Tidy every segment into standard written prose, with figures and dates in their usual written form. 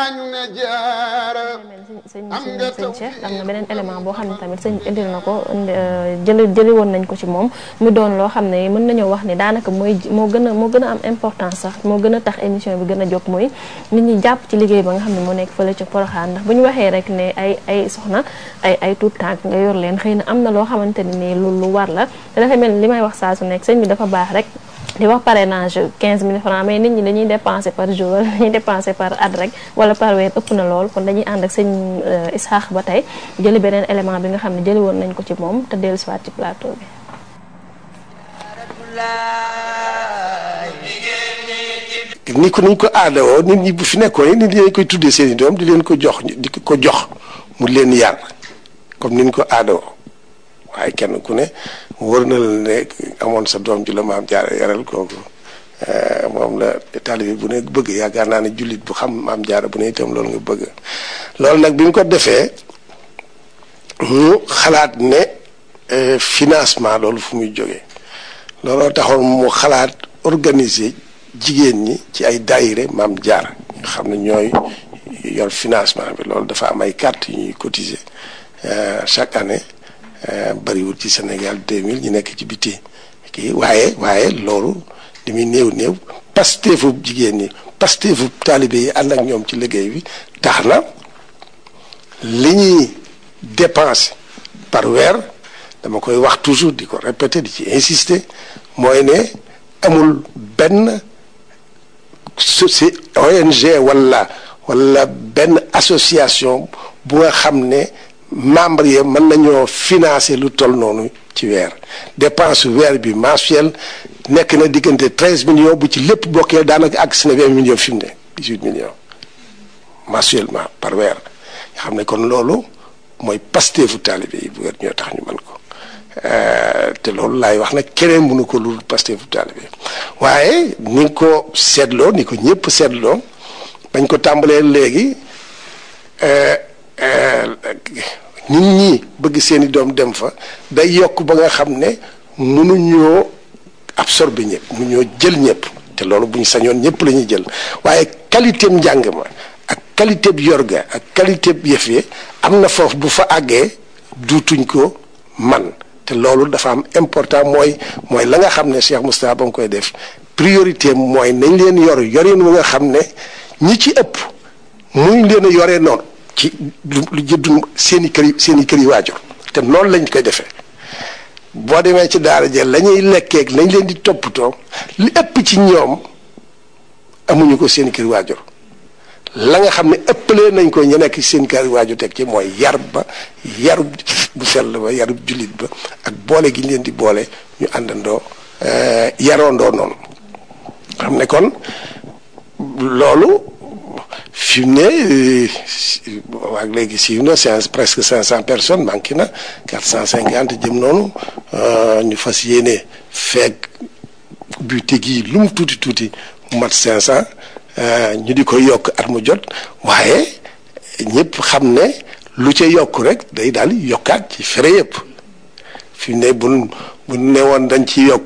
ñu ne jaara sëñ Cheikh am na beneen élément boo xam ne tamit sëñ indil na ko jëli woon nañ ko ci moom mu doon loo xam ne mën nañoo wax ni daanaka moo gën a am importance sax moo gën a tax émission bi gën a jóg mooy nit ñi jàpp ci liggéey ba nga xam ne moo nekk fële ca Porokhane ndax bu ñu waxee rek ne ay soxna ay tuut tànk nga yor leen xëy na am na loo xamante ne nii lu war la te dafa mel ni li may wax saa su nekk sëñ bi dafa baax rek di wax parrainage 15 000 francs mais nit ñi dañuy dépenser par jour wala dañuy dépenser par at rek wala par weer ëpp na lool kon dañuy ànd ak sëñ Isaax ba tey jëli beneen élément bi nga xam ne jëli woon nañ ko ci moom te dellu siwaat ci plateau bi. ni ko niñ ko aadawoo nit ñi bu fi nekkoon nit ñi dañ koy tuddee seen i doom di leen ko jox mu leen yar comme niñ ko aadawoo waaye kenn ku ne wër na la ne amoon sa doom ji la maam jaara yaral kooku moom la taalibe bu ne bëgg yaakaar naa ne jullit bu xam maam jaara bu ne itam loolu nga bëgg loolu nag bi mu ko defee mu xalaat ne financement loolu fu muy jógee looloo taxoon mu xalaat organiser jigéen ñi ci ay daayire maam jaara nga xam ne ñooy yor financement bi loolu dafa am ay carte yu ñuy cotiser chaque année bariwul ci Sénégal 2000 ñu nekk ci biti kii waaye loolu li muy néew pasteefu jigéen ñi pasteefu taalibe yi ànd ak ñoom ci liggéey bi tax na li ñuy dépenser par weer dama koy wax toujours di ko répéter di ci insister mooy ne amul benn ONG wala benn association bu nga xam ne membre yi mën nañoo financer lu toll noonu ci weer dépense weer bi mensuel nekk na diggante 13 millions bu ci lépp bokkee daanaka àgg si na 20 millions fi mu ne 18 millions mensuellement par weer nga xam ne kon loolu mooy pasteefu taalibe yi bu weer ñoo tax ñu mën ko te loolu laay wax nag keneen mënu ko lu pasteefu taalibe waaye ni nga ko seetloo ni ko ñëpp seetloo bañ ko tàmbalee léegi nit ñi bëgg seeni doom dem fa day yokk ba nga xam ne mënuñoo absorber ñëpp mënuñoo jël ñëpp te loolu bu ñu sañoon ñëpp la ñuy jël waaye qualité njàng ma ak qualité bi yorga ak qualité bi yëf yi am na foofu bu fa àggee duutuñ ko man te loolu dafa am important mooy la nga xam ne Cheikh Moustapha ba nga koy def priorité mooy nañ leen yorin wu nga xam ne ñi ci ëpp muñ leen a yoree noonu ci lu jëddu seen i kër yi waajur te noonu lañ koy defee boo demee ci daara jël la ñuy lekkeeg lañ leen di toppatoo li ëpp ci ñoom amuñu ko seen i kër waajur la nga xam ne ëppalee nañ ko ñu nekk seen kër waajur teg ci mooy yarub bu sell ba yarub jullit ba ak boole gi ñu leen di boole ñu àndandoo yaroondoo noonu xam ne kon loolu fi mu ne waa léegi siiw na presque 500 personnes manqué na 450 jëm noonu ñu fas yéene feeg bu tegi lu mu tuuti mu mat 500 ñu di ko yokk at mu jot waaye ñëpp xam ne lu ca yokk rek day daal yokkaat ci fere yëpp fi mu ne bu ne woon dañ ci yokk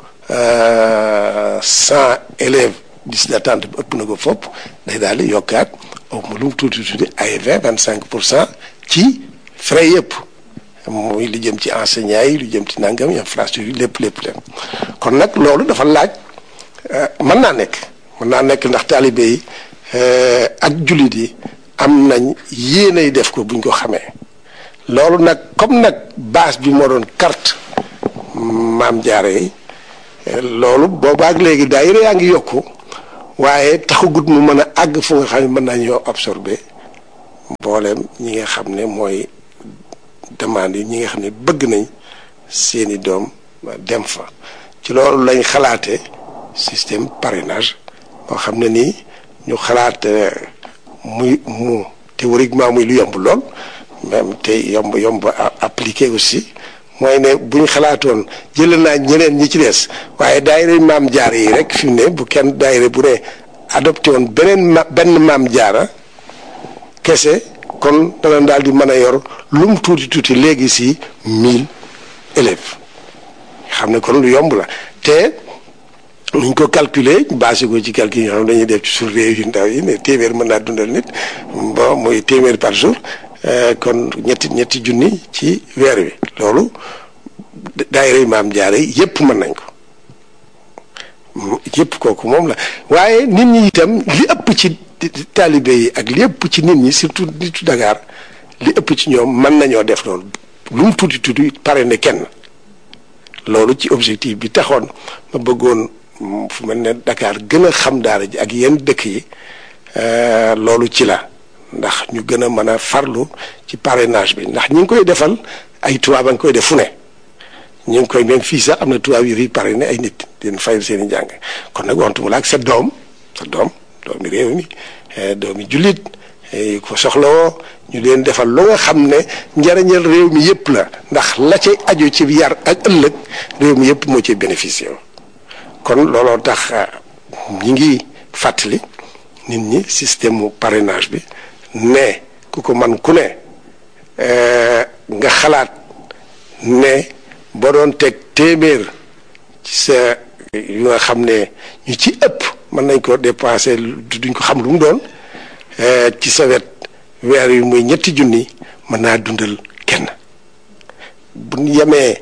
100 élèves liste d'attente bi ëpp na ko fopp day daal di yokkaat lu mu tuuti ay 25% ci frais yëpp muy lu jëm ci enseignants yi lu jëm ci nangam infrastructure yi lépp kon nag loolu dafa laaj mën naa nekk ndax taalibe yi ak jullit yi am nañ yéenay def ko buñ ko xamee loolu nag comme nag base bi moo doon carte maam jaare yi loolu boobaak léegi daayira yaa ngi yokku waaye taxagut mu mën a àgg fu nga xam ne mën nañoo absorber mboolem ñi nga xam ne mooy demande yi ñi nga xam ne bëgg nañ seeni doom dem fa ci loolu lañ xalaate système parrainage boo xam ne nii ñu xalaat mu théoriquement muy lu yomb lool même te yomb appliqué aussi mooy ne bu ñu xalaatoon jëlee naa ñeneen ñi ci des waaye daayira maam jaara yi rek fi mu ne bu kenn daayira bu ne adopté woon benn maam jaara kese kon dana daal di mën a yor lu mu tuuti léegi si 1000 élèves xam ne kon lu yomb la te nuñ ko calculer basé ko ci calcul yoo xam dañuy def ci suñu réew yu ndaw yi ne téeméer mën naa dundal nit bon muy téeméer par jour kon ñetti junni ci weer wi loolu daayira Maam Jaara yépp mën nañ ko yépp kooku moom la waaye nit ñi itam li ëpp ci taalibe yi ak li ëpp ci nit ñi surtout nitu Dakar li ëpp ci ñoom mën nañoo def loolu lu mu tuuti pare ne kenn loolu ci objectif bi taxoon ma bëggoon fu mel ne Dakar gën a xam daara ji ak yenn dëkk yi loolu ci la ndax ñu gën a mën a farlu ci parrainage bi ndax ñu ngi koy defal ay tubaab a ngi koy def fu ne ñu ngi koy même fii sax am na tubaab yu fi parrainé ay nit den fayal seen i njàng kon nag wantuma la ak sa doomi réew mi doomi jullit yi ko soxlawoo ñu leen defal lu nga xam ne njariñal réew mi yëpp la ndax la cay aju ci yar ak ëllëg réew mi yëpp moo ci bénéficié kon looloo tax ñi ngi fàttali nit ñi système mu parrainage bi ne ku ko man ku ne nga xalaat ne boo doon teg téeméer ci sa yu nga xam ne ñu ci ëpp mën nañ ko dépensé duñ ko xam lu mu doon ci sa wet weer yu muy 2 junni mën naa dundal kenn bu ñu yemee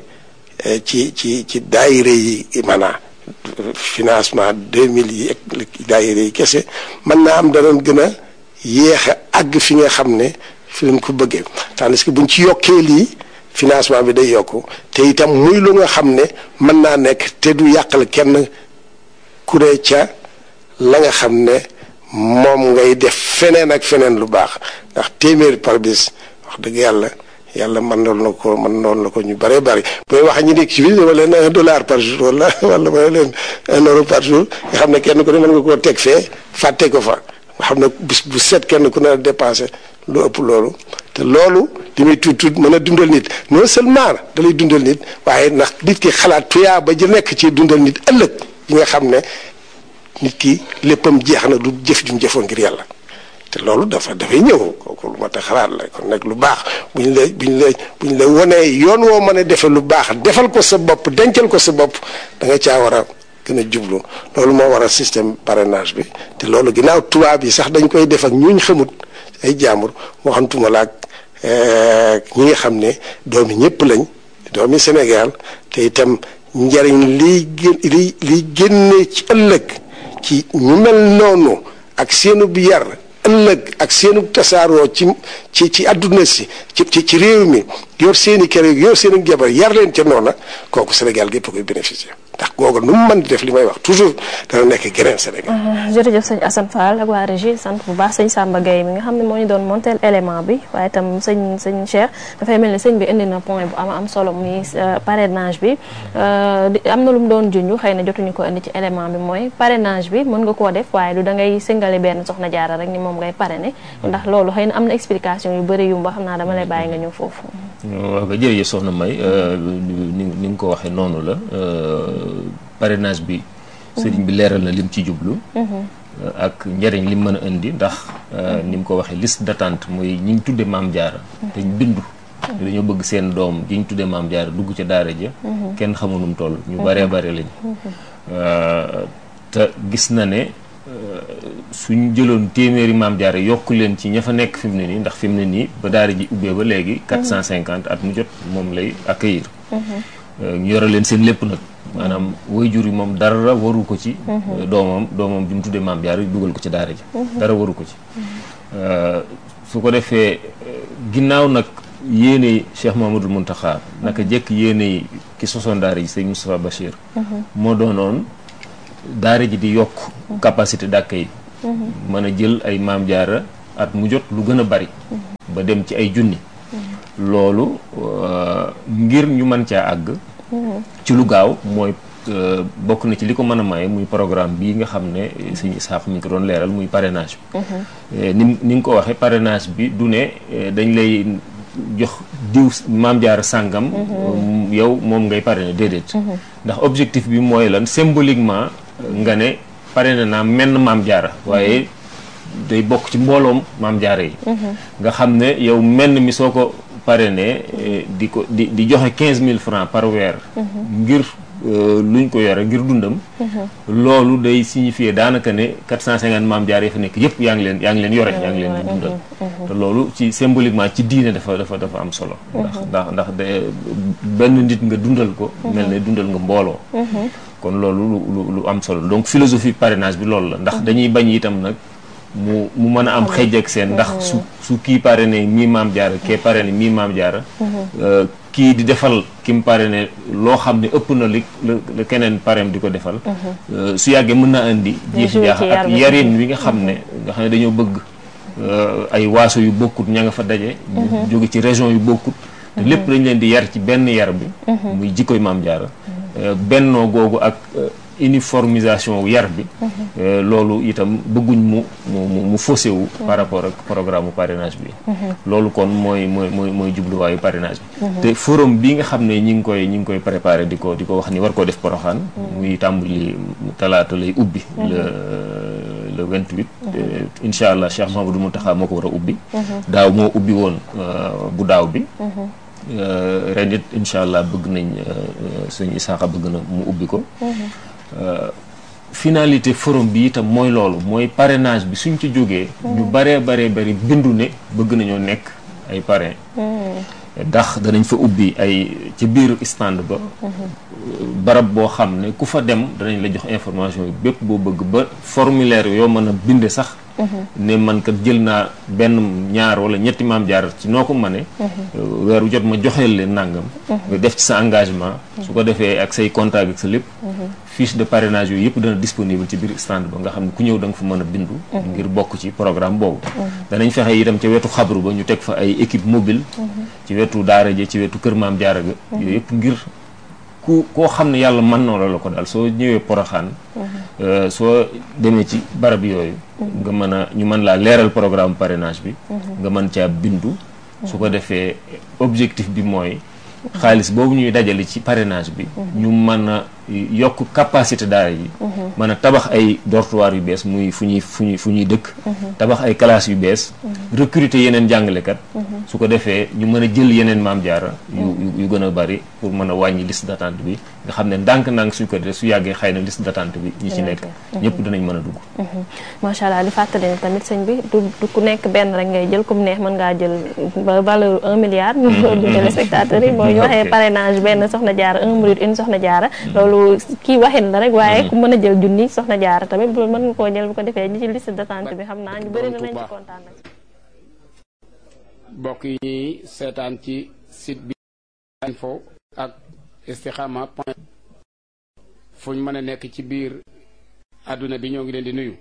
ci daayira yi maanaam financement 2000 yi ak daayira yi kese mën naa am danoon gën a yéex a àgg fi nga xam ne fi lañ ko bëggee tandis que buñ ci yokkee lii financement bi day yokku te itam muy lu nga xam ne mën naa nekk te du yàqal kenn ku ne ca la nga xam ne moom ngay def feneen ak feneen lu baax ndax téeméer par bis wax dëgg yàlla mën noonu la ko ñu bëree bëri booy wax ñi nekk ci biir dama leen $1 par jour wala ma leen €1 par jour nga xam ne kenn ku ne mën nga koo teg fee fàtte ko fa nga xam ne bis bu set kenn ku ne dépensé lu ëpp loolu te loolu li muy tuut mën a dundal nit non seulement da lay dundal nit waaye ndax nit ki xalaat tuyaa ba ji nekk ci dundal nit ëllëg yi nga xam ne nit ki léppam jeex na du jëf jum jëfoon ngir yàlla te loolu dafay ñëw kooku lu ma ta xalaat la kon nag lu baax bu ñu la wonee yoon woo mën a defe lu baax defal ko sa bopp dencal ko sa bopp da nga caa war a gën a jublu loolu moo war a système parrainage bi te loolu ginnaaw tubaab yi sax dañ koy def ak ñuñ xamut ay jaambur moo xamtuma la ak ñi nga xam ne doomi ñëpp lañ doomi Sénégal te itam njariñ liy génne ci ëllëg ci ñu mel noonu ak seenu bi yar ëllëg ak seenu tasaaroo ci àdduna si ci réew mi yor seeni kër yor seeni jabar yar leen ca noona kooku Sénégal gépp koy bénéficier ndax googu nu mu mën di def li may wax toujours dana nekk geneen Sénégal. jërëjëf sëñ Assane Fall ak waa régie sant bu baax sëñ Samba Gueye mi nga xam ne moo ñu doon monteel élément bi waaye itam sëñ Cheikh dafay mel ni sëñ bi indi na point bu am solo muy parrainage bi am na lu mu doon junj xëy na jotuñu ko indi ci élément bi mooy parrainage bi mën nga koo def waaye du da ngay singale benn soxna jaara rek ni moom ngay parrainer ndax loolu xëy na am na explication yu bëri yu mu wax xam naa dama lay bàyyi nga ñëw foofu. waaw kay jërëjëf soxna May ni nga ko waxee noonu la parrainage bi sëriñ bi leeral na lim ci jublu ak njëriñ lim mën a indi ndax ni mu ko waxee liste d'attente mooy ñi ñu tudde Maam Jaara te ñu bindu dañoo bëgg seen doom ji ñu tudde Maam Jaara dugg ca daara ja kenn xamul nu mu toll ñu baree bare lañ te gis na ne suñ jëloon téeméeri Maam Jaara yokk leen ci ña fa nekk fi mu ne nii ndax fi mu ne nii ba daara ji ubbee ba léegi 450 at mu jot moom lay accueillir ñu yore leen seen lépp nag maanaam waajur yi moom dara waru ko ci doomam bi mu tuddee Maam Jaara dugal ko ci daara ji dara waru ko ci su ko defee ginnaaw nag yéene Cheikh Mamadou Mountakha naka jekk yéene ki sosoon daara ji sëñ Moustapha Bachir moo doonoon daara ji di yokk capacité d'accueil mën a jël ay Maam Jaara at mu jot lu gën a bari ba dem ci ay junni loolu ngir ñu mën caa àgg ci lu gaaw mooy bokk na ci li ko mën a maye muy programme bii nga xam ne sëñ Isaax mi ngi ko doon leeral muy parrainage bi ni nga ko waxee parrainage bi du ne dañ lay jox diw Maam Jaara sàngam yow moom ngay parrainer déedéet ndax objectif bi mooy lan symboliquement nga ne parrainé naa menn Maam Jaara waaye day bokk ci mbooloom Maam Jaara yi nga xam ne yow menn mi soo ko parrainé di joxe 15 000 francs par weer ngir luñ ko yore ngir dundam loolu day signifier daanaka ne 450 maam jaar yi fa nekk yëpp yaa ngi leen yore yaa ngi leen di dundal te loolu ci symboliquement ci diine dafa am solo ndax de benn nit nga dundal ko mel ne dundal nga mbooloo kon loolu lu am solo donc philosophie parrainage bi loolu la ndax dañuy bañ itam nag mu mën a am xëj ak seen ndax su kii parrainé mii maam jaara kee parrainé mii maam jaara kii di defal ki mu parrainé loo xam ne ëpp na li la keneen parrain di ko defal su yàggee mën na indi jiixi jaax ak yarin wi nga xam ne dañoo bëgg ay waaso yu bokkut ña nga fa daje jóge ci région yu bokkut te lépp dañ leen di yar ci benn yar bi muy jikkoy maam jaara bennoo googu ak uniformisation yar bi loolu itam bëgguñ mu faussé wu par rapport ak programme parrainage bi loolu kon mooy jubluwaayu parrainage bi te forum bi nga xam ne ñi ngi koy préparé di ko wax ni war koo def Porokhane muy tàmbali talaata lay ubbi le 28 incha allah Cheikh Mouhamadou Mountakha moo ko war a ubbi daaw moo ubbi woon bu daaw bi ren it incha allah bëgg nañ sëñ Isaaxa bëgg na mu ubbi ko finalité forum bi itam mooy loolu mooy parrainage bi suñ ci jógee ñu baree bindu ne bëgg nañoo nekk ay parrain ndax danañ fa ubbi ay ci biir stand ba barab boo xam ne ku fa dem danañ la jox information yi bépp boo bëgg ba formulaire yoo mën a binde sax ne man kat jël naa benn ñaar wala ñetti maam jaar ci noo ko mëne weeru jot ma joxeel leen nàngam nga def ci sa engagement su ko defee ak say contact ak sa lépp fiche de parrainage yooyu yëpp dana disponible ci biir stand ba nga xam ne ku ñëw da nga fa mën a bindu ngir bokk ci programme boobu danañ fexe itam ca wetu xabru ba ñu teg fa ay équipe mobile ci wetu daara ji ci wetu kër maam jaara ga yooyu yëpp ngir koo xam ne yàlla mën na la ko daal soo ñëwee Porokhane soo demee ci barab yooyu nga ñu mën laa leeral programme parrainage bi nga mën caa bindu su ko defee objectif bi mooy xaalis boobu ñuy dajale ci parrainage bi ñu mën a yokk capacité daara yi mën a tabax ay dortoir yu bees muy fu ñuy dëkk tabax ay classes yu bees recruter yeneen jàngalekat su ko defee ñu mën a jël yeneen maam jaara yu gën a bari pour mën a wàññi liste d'attente bi nga xam ne ndànk-ndànk suñ ko defee su yàggee xëy na liste d'attente bi ñi ci nekk ñëpp dinañ mën a dugg macha allah li fàttali ne tamit sëñ bi du ku nekk benn rek ngay jël comme neex mën ngaa jël ba valeur 1 milliard du téléspectateurs yi mooy ñu waxee parrainage benn soxna jaara 1 minute une soxna jaara loolu kii waxin la rek waaye ku mën a jël junni soxna jaara tamit mën nga koo jël bu ko defee ñi ci liste d'attente bi xam naa ñu bëri nañ ci kontaan nag mbokk yi ñuy seetaan ci site bi info ak istikhama point fu ñu mën a nekk ci biir àdduna bi ñoo ngi leen di nuyu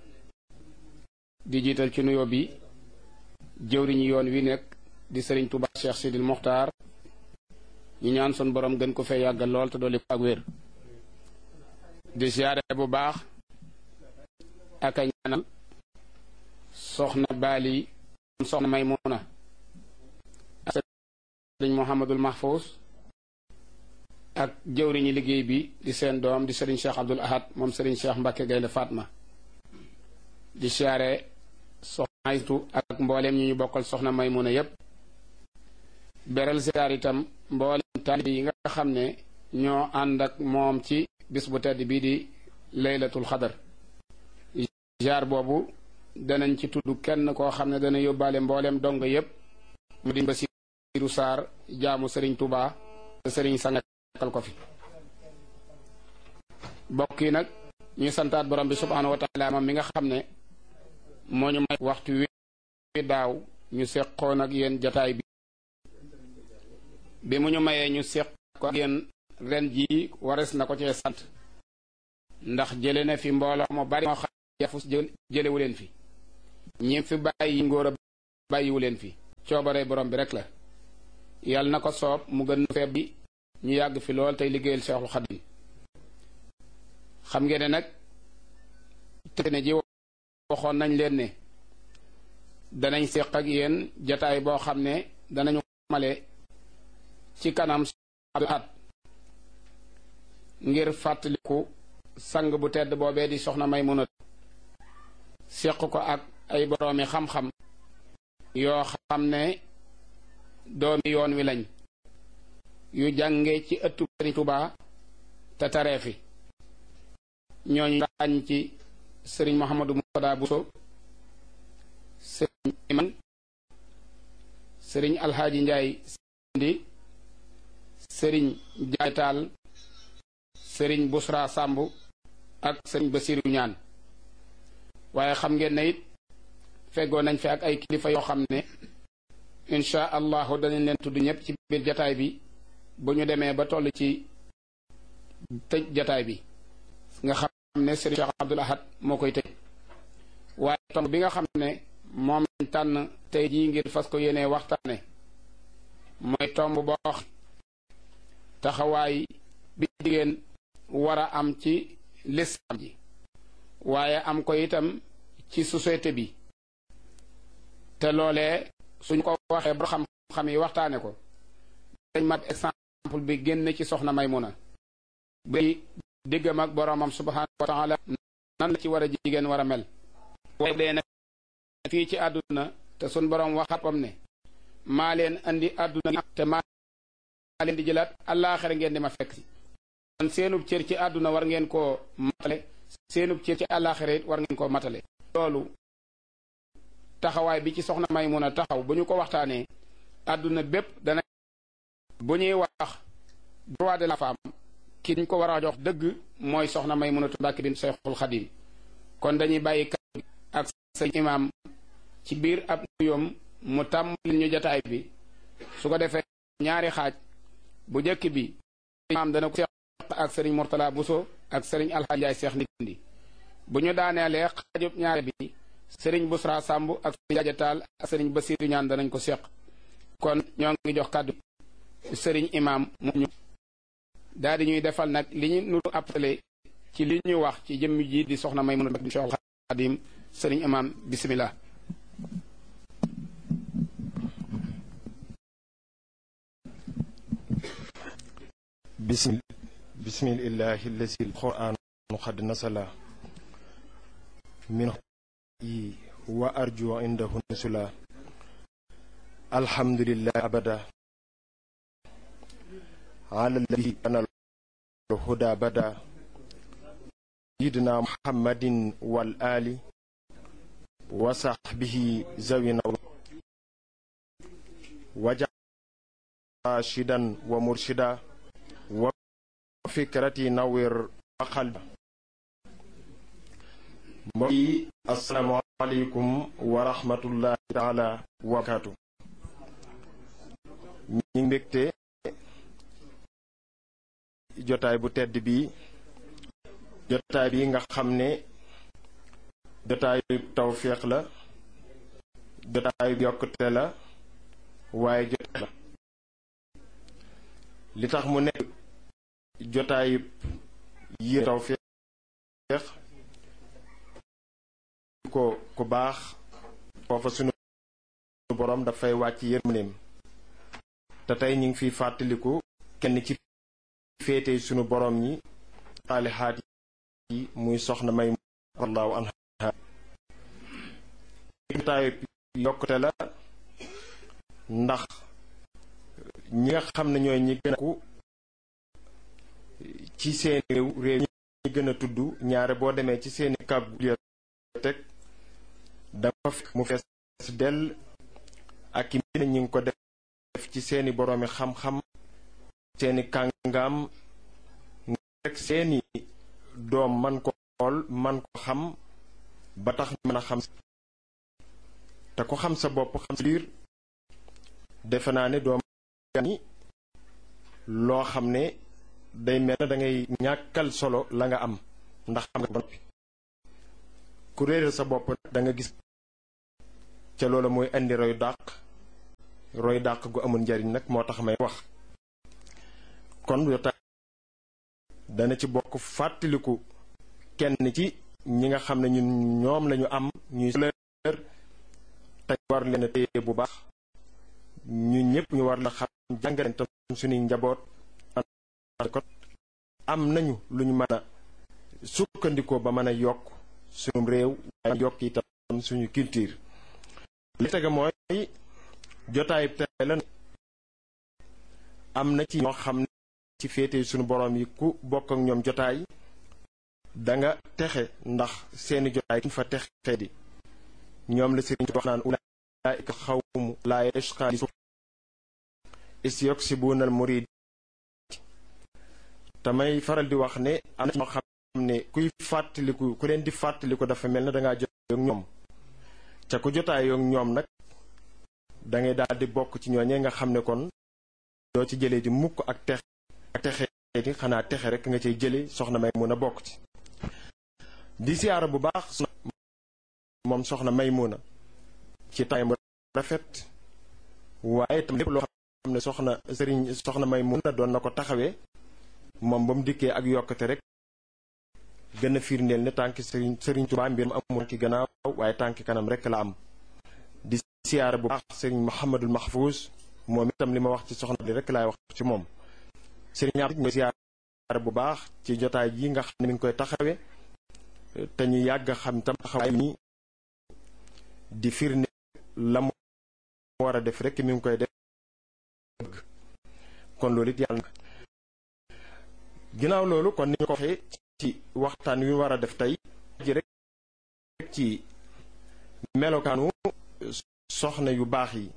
di jiital ci nuyoo bi jëwriñu yoon wi nekk di Serigne Touba Cheikh Sidil Mokhtar ñu ñaan son borom gën ko fee yàggal lool te dolli ko ak wér di siyaare bu baax ak a ñaanal soxna Bali soxna Maymuna ak Serigne Mouhamadul Mahfous ak jëwriñu liggéey bi di seen doom di Serigne Cheikh Abdoul Ahad moom Serigne Cheikh Mbacke Gaynde Fatma di siyaare soxna Aytu ak mboolem ñu bokkal soxna Maymuna yépp beral siyaar itam mboolem taalibe yi nga xam ne ñoo ànd ak moom ci bis bu tedd bii di laylatul xadar jaar boobu danañ ci tudd kenn koo xam ne dana yóbbaale mboolem dong yépp mu di Basiiru Saar jaamu Serigne Touba te Serigne sangal ko fi bokk yi nag ñuy santaat borom bi subhaanahu wa taala moom mi nga xam ne moo ñu may waxtu wi daaw ñu seqoon ak yéen jataay bi mu ñu mayee ñu seq ko ak yéen ren jii wares na ko cee sant ndax jële na fi mbooloo mu bari moo xam yafus jëlewu leen fi ñi fi bàyyi ngóor a bàyyiwu leen fi coobare borom bi rek la yàlla na ko soob mu gën feeb bi ñu yàgg fi lool tey liggéeyal Seexul Xadim xam ngeen ne nag te ne ji waxoon nañ leen ne danañ seq ak yéen jataay boo xam ne danañu male ci kanam at ngir fàttaliku sang bu tedd boobee di soxna Maymuna seq ko ak ay boroomi xam-xam yoo xam ne doomi yoon wi lañ yu jànge ci ëttu Sëriñ Tuubaa te taree fi ñooñu ràññ ci sëriñ Mouhamadou Mourtada Bousso sëriñ Iman sëriñ Alxaaji Njaay Sindi sëriñ Jaay Taal sëriñ Busra Sàmb ak sëriñ Basiru Ñaan waaye xam ngeen ne it feggoo nañ fi ak ay kilifa yoo xam ne insha allahu danañ leen tudd ñëpp ci biir jataay bi bu ñu demee ba toll ci tëj jataay bi nga xam ne sëriñ Cheikh Abdoul Ahad moo koy tëj waaye tomb bi nga xam ne moom lañ tànn tey jii ngir fas ko yéenee waxtaane mooy tomb boo taxawaay bi jigéen war a am ci lislaam ji waaye am ko itam ci société bi te loolee suñ ko waxee ba xam-xam yi waxtaane ko dañ mat exemple bi génn ci soxna Maymuna bi diggam ak boroomam subhaanahu wa taala nan la ci war a jigéen war a mel waaye dee na fii ci àdduna te suñ boroom waxapam ne maa leen andi àdduna te maa leen di jëlaat àllaaxira ngeen di ma fekk si kon seenub cër ci àdduna war ngeen koo matale seenub cër ci àllaaxira it war ngeen koo matale loolu taxawaay bi ci soxna Maymuna taxaw bu ñu ko waxtaanee àdduna bépp dana bu ñuy wax droit de la femme ki ñu ko war a jox dëgg mooy soxna Maymunatu Mbàkke bint Seexul Xadiim kon dañuy bàyyi kàddu ak sëñ imaam ci biir ab nuyoom mu tàmbali ñu jataay bi su ko defee ñaari xaaj bu njëkk bi imaam dana ko seq ak sëriñ Mourtada Bousso ak sëriñ Alxaaji Njaay Seex Ndindi bu ñu daaneelee xaajub ñaari bi sëriñ Busra Sàmb ak sëriñ Jaaja Taal ak sëriñ Basiru Ñaan danañ ko seq kon ñoo ngi jox kàddu sëriñ imaam mu ñu daal di ñuy defal nag li ñu nuru appelé ci li ñu wax ci jëmm ji di soxna Maymuna bint Seexul Xadiim sëriñ imaam bismillah bismillahi allazi alquran qad nasala min wa arju indahu nusula alhamdulillah abada ala alladhi kana الهدى بدا سيدنا محمد والآل وصحبه زوينا وجعل راشدا ومرشدا وفكرتي نوير وقلبا السلام عليكم ورحمة الله تعالى وبركاته ñi mbégte jotaay bu tedd bi jotaay bi nga xam ne jotaayu tawféex la jotaayu yokkute la waaye jotaay la li tax mu nekk jotaayu yi tawféex ko baax foofa sunu borom dafay wàcc yërmandeem te tey ñu ngi fiy fàttaliku kenn ci féete sunu borom ñi xaalihaat yi muy soxna may wallahu anha jotaayu yokkute la ndax ñi nga xam ne ñooy ñi gën a ku ci seen réew ñi gën a tudd ñaare boo demee ci seeni bibliothèque dafa mu fees dell ak i mbir ñi ngi ko def ci seeni boroomi xam-xam seeni kàngaam rek seeni doom man ko xool man ko xam ba tax mën a xam te ko xam sa bopp xam sa biir defe naa ne doom ni loo xam ne day mel ne da ngay ñàkkal solo la nga am ndax xam nga ba noppi ku réeral sa bopp da nga gis ca loola mooy indi roy dàq gu amul njariñ nag moo tax may wax kon yotaay dana ci bokk fàttaliku kenn ci ñi nga xam ne ñoom lañu am ñuy leer te war leen a téye bu baax ñu ñëpp ñu war la xam jàngale tam suñuy njaboot am nañu lu ñu mën a sukkandikoo ba mën a yokk suñu réew waaye yokk itam suñu culture li tege mooy jotaay tey la am na ci ñoo xam ci féete sunu borom yi ku bokk ak ñoom jotaay da nga texe ndax seeni jotaay kuñ fa texe di ñoom la sëriñ wax naan ulaa'ika xawmu laa yashqaa isyuksibuna al murid tamay faral di wax ne am na ñoo xam ne kuy fàttaliku ku leen di fàttaliku dafa mel ne dangaa jotaay ak ñoom ca ku jotaay ak ñoom nag da ngay daal di bokk ci ñooñee nga xam ne kon doo ci jëlee di mukk ak texe di xanaa texe rek nga cay jële soxna Maymuna bokk ci di siyaara bu baax moom soxna Maymuna ci taay bu rafet waaye tam lépp loo xam ne soxna Maymuna doon na ko taxawee moom ba mu dikkee ak yokkate rek gën a firndeel ne tànki sëriñ Tuubaa mbir mu amul ki gannaaw waaye tànki kanam rek la am di siyaara bu baax sëriñ Mouhamadul Mahfouz moom itam li ma wax ci soxna li rek laay wax ci moom sëriñ Abdou ñu siyaara bu baax ci jotaay ji nga xam ne mi ngi koy taxawee te ñu yàgg xam tam taxawaay ni di firnde la mu war a def rek mi ngi koy def kon loolu it yàlla ginnaaw loolu kon ni ñu ko waxee ci waxtaan wi war a def tey ji rek ci melokaanu soxna yu baax yi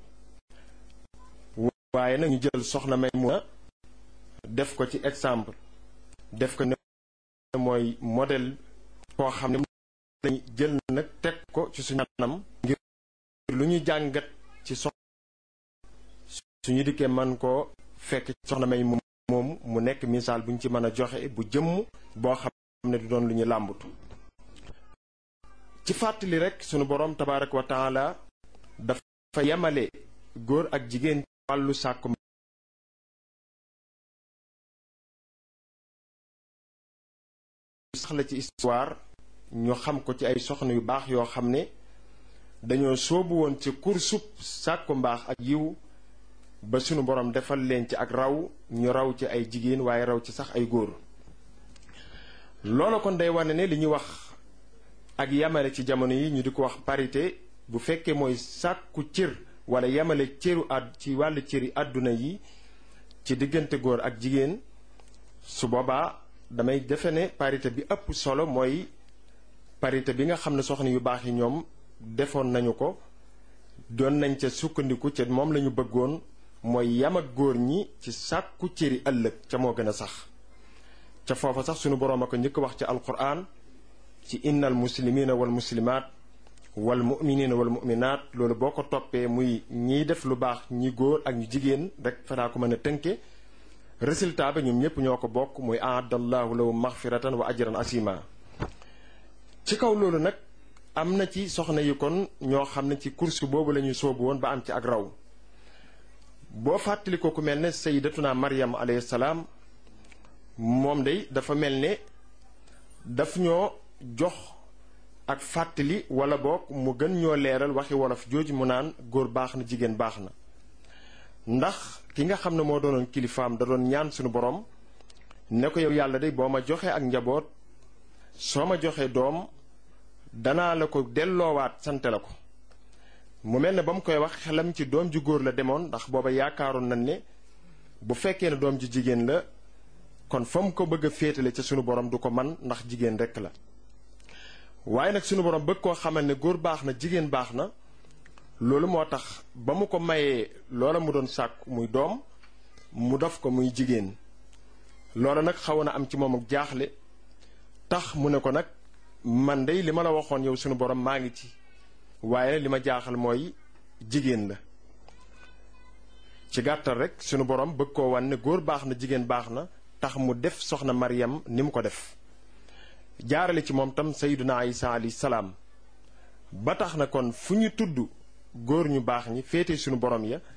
waaye nag ñu jël soxna Maymuna def ko ci exemple def ko ne mooy modèle koo xam ne lañu jël nag teg ko ci suñu anam ngir lu ñu jàngat ci suñu dikkee man koo fekk soxna Maymuna moom mu nekk misaal bu ñu ci mën a joxe bu jëmm boo xam ne du doon lu ñu làmbatu ci fàttali rek sunu boroom tabaaraka wa taala dafa yemale góor ak jigéen ci wàllu sàkku sax la ci histoire ñu xam ko ci ay soxna yu baax yoo xam ne dañoo soobu woon ci kursub sàkku mbaax ak yiw ba sunu borom defal leen ci ak raw ñu raw ci ay jigéen waaye raw ci sax ay góor loolu kon day wane ne li ñuy wax ak yamale ci jamono yi ñu di ko wax parité bu fekkee mooy sàkku cër wala yamale cëru ci wàllu cëri àdduna yi ci diggante góor ak jigéen su boobaa damay defe ne parité bi ëpp solo mooy parité bi nga xam ne soxna yu baax yi ñoom defoon nañu ko doon nañ ca sukkandiku ca moom lañu bëggoon mooy yam ak góor ñi ci sàkku cëri ëllëg ca moo gën a sax ca foofa sax sunu boroom a ko njëkk wax ci alquran ci innal muslimina wal muslimaat wal muminina wal muminaat loolu boo ko toppee muy ñiy def lu baax ñi góor ak ñu jigéen rek fanaa ko mën a tënke résultat ba ñoom ñëpp ñoo ko bokk muy aadallahu lahu maxfiratan wa ajran asima ci kaw loolu nag am na ci soxna yi kon ñoo xam ne ci course boobu la ñuy soobu woon ba am ci ak raw boo fàttali ko ku mel ne sayyidatuna Maryam alayhi salaam moom day dafa mel ne daf ñoo jox ak fàttali wala boog mu gën ñoo leeral waxi wolof jooju mu naan góor baax na jigéen baax na ndax ki nga xam ne moo doonoon kilifaam da doon ñaan suñu borom ne ko yow yàlla day boo ma joxee ak njaboot soo ma joxee doom danaa la ko delloowaat sante la ko mu mel ne ba mu koy wax xelam ci doom ju góor la demoon ndax booba yaakaaroon nañ ne bu fekkee ne doom ju jigéen la kon fa mu ko bëgg a féetale ca sunu borom du ko man ndax jigéen rekk la waaye nag sunu borom bëgg koo xamal ne góor baax na jigéen baax na loolu moo tax ba mu ko mayee loola mu doon sàkku muy doom mu def ko muy jigéen loola nag xawoon na am ci moom ak jaaxle tax mu ne ko nag man dey li ma la waxoon yow sunu borom maa ngi ci waaye li ma jaaxal mooy jigéen la ci gàttal rek sunu borom bëgg koo wan ne góor baax na jigéen baax na tax mu def soxna Maryam ni mu ko def jaarale ci moom tam sayyiduna Isa alayhi salaam ba tax na kon fu ñu tudd góor ñu baax ñi féete sunu borom ya